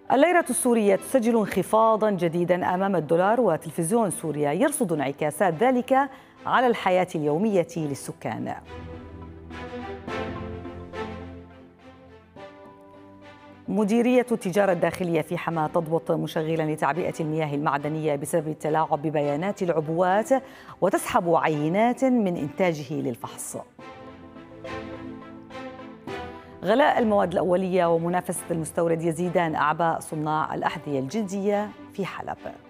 الليرة السورية تسجل انخفاضا جديدا أمام الدولار، وتلفزيون سوريا يرصد انعكاسات ذلك على الحياة اليومية للسكان. مديرية التجارة الداخلية في حماة تضبط مشغلا لتعبئة المياه المعدنية بسبب التلاعب ببيانات العبوات، وتسحب عينات من إنتاجه للفحص. غلاء المواد الأولية ومنافسة المستورد يزيدان أعباء صناع الأحذية الجلدية في حلب.